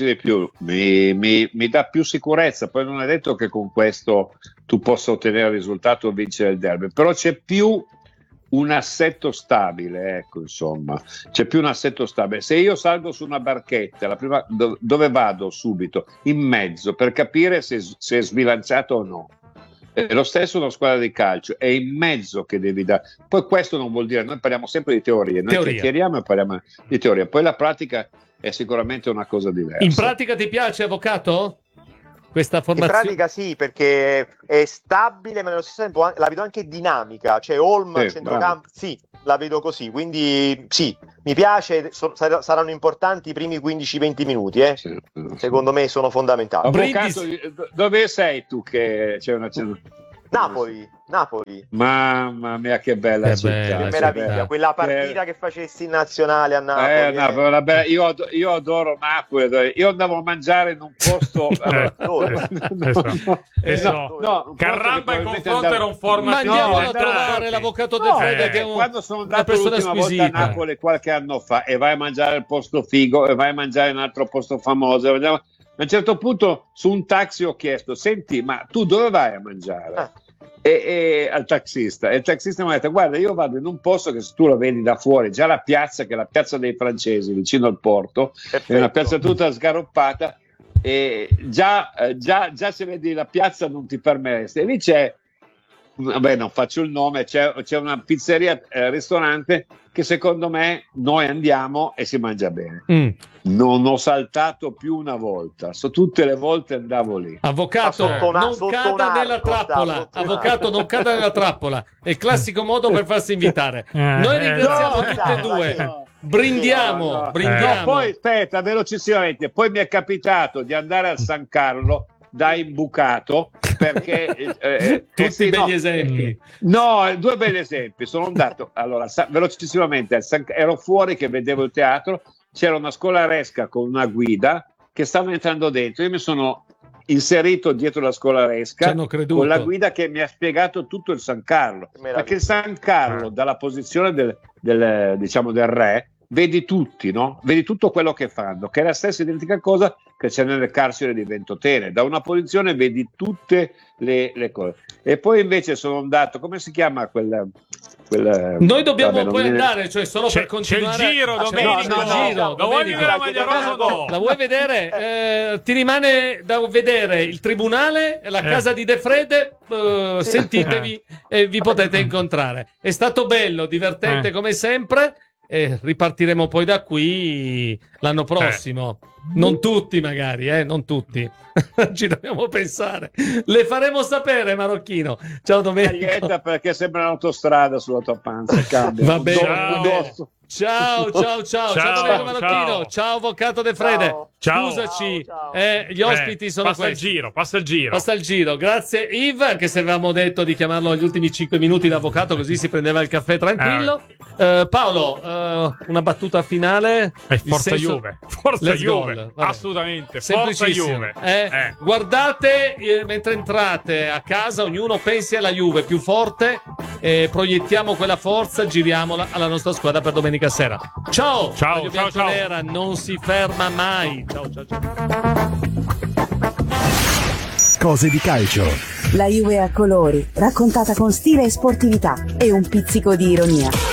mi dà più sicurezza. Poi non è detto che con questo tu possa ottenere il risultato o vincere il derby, però c'è più un assetto stabile, ecco, insomma, c'è più un assetto stabile. Se io salgo su una barchetta, la prima, dove vado subito? In mezzo, per capire se è sbilanciato o no. Lo stesso una squadra di calcio, è in mezzo che devi dare. Poi questo non vuol dire, noi parliamo sempre di teorie, noi chiacchieriamo e parliamo di teoria, poi la pratica è sicuramente una cosa diversa. In pratica ti piace, avvocato? Questa formazione? In pratica sì, perché è stabile, ma nello stesso tempo la vedo anche dinamica, cioè Olm al centrocampo, sì, la vedo così, quindi sì, mi piace, saranno importanti i primi 15-20 minuti, secondo me sono fondamentali. Avvocato, dove sei tu che c'è una... Napoli. Mamma mia, che bella città, che meraviglia, quella partita che facessi in nazionale a Napoli. Io adoro Napoli, io andavo a mangiare in un posto Carrabba in confronto era un format. Ma andiamo a trovare l'avvocato De Fede, che è quando sono andato l'ultima volta a Napoli qualche anno fa, e vai a mangiare al posto figo e vai a mangiare in un altro posto famoso, a un certo punto su un taxi ho chiesto: senti, ma tu dove vai a mangiare? E al taxista, e il taxista mi ha detto: guarda, io vado in un posto che se tu lo vedi da fuori, già la piazza, che è la piazza dei francesi vicino al porto, è una piazza tutta sgaroppata, e già se vedi la piazza non ti fermeresti. E lì c'è, vabbè, non faccio il nome, c'è una pizzeria, ristorante che secondo me noi andiamo e si mangia bene. Non ho saltato più una volta, tutte le volte andavo lì. Avvocato, non cada nella trappola. Avvocato, non cada nella trappola. È il classico modo per farsi invitare. Noi ringraziamo tutte e due. Brindiamo. Poi aspetta, velocissimamente. Poi mi è capitato di andare al San Carlo da imbucato, perché tutti begli esempi. No, due belli esempi. Sono andato, allora, velocissimamente, ero fuori che vedevo il teatro, c'era una scolaresca con una guida che stava entrando dentro, io mi sono inserito dietro la scolaresca con la guida che mi ha spiegato tutto il San Carlo, perché il San Carlo, dalla posizione del re, vedi tutti, no? Vedi tutto quello che fanno, che è la stessa identica cosa che c'è nelle carceri di Ventotene. Da una posizione vedi tutte le cose. E poi invece sono andato, come si chiama quel noi dobbiamo poi andare, cioè solo per continuare. C'è il giro, Domenico. Lo vuoi vedere la maglia rosa? No. La vuoi vedere? Ti rimane da vedere il tribunale, la casa di De Fede. Sentitevi e vi potete incontrare. È stato bello, divertente come sempre. E ripartiremo poi da qui l'anno prossimo. Non tutti, magari, non tutti. Ci dobbiamo pensare. Le faremo sapere, Marocchino. Ciao Domenico. Perché sembra un'autostrada sulla tua panza. Cambia. Va bene. Ciao Domenico Marocchino. Ciao avvocato De Frede. Scusaci, gli ospiti sono questi. Passa il giro. Grazie Yves, anche se avevamo detto di chiamarlo agli ultimi 5 minuti l'avvocato, così si prendeva il caffè tranquillo. Paolo, una battuta finale. Forza Juve. Assolutamente. Forza Juve. Guardate, mentre entrate a casa, ognuno pensi alla Juve più forte, proiettiamo quella forza, giriamola alla nostra squadra per domenica sera. Ciao. Radio Bianconera non si ferma mai. Ciao. Cose di calcio. La Juve a colori, raccontata con stile e sportività e un pizzico di ironia.